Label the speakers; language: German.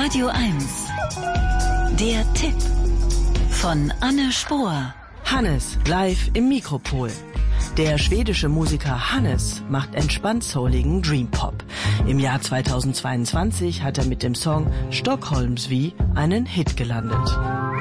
Speaker 1: Radio 1. Der Tipp von Anne Spohr.
Speaker 2: Hannes live im Mikropol. Der schwedische Musiker Hannes macht entspannt souligen Dream Pop. Im Jahr 2022 hat er mit dem Song Stockholmsvy einen Hit gelandet.